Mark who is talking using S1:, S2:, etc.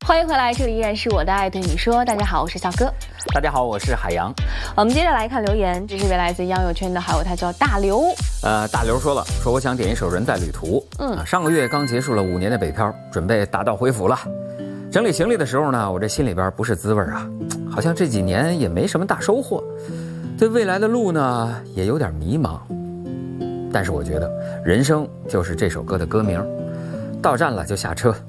S1: 欢迎回来，这里依然是我的爱对你说。大家好，我是小哥。
S2: 大家好，我是海洋。
S1: 我们接着来看留言，这是一位来自央友圈的好友，他叫大刘。
S2: 大刘说了，说我想点一首《人在旅途》。上个月刚结束了5年的北漂，准备打道回府了。整理行李的时候呢，我这心里边不是滋味啊，好像这几年也没什么大收获，对未来的路呢也有点迷茫。但是我觉得人生就是这首歌的歌名，到站了就下车。